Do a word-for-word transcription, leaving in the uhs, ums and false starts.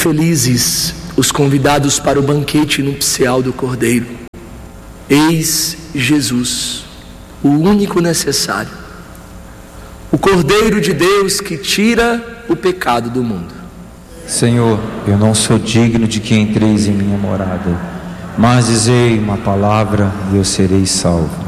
Felizes os convidados para o banquete nupcial do Cordeiro. Eis Jesus, o único necessário, o Cordeiro de Deus que tira o pecado do mundo. Senhor, eu não sou digno de que entreis em minha morada, mas dizei uma palavra e eu serei salvo.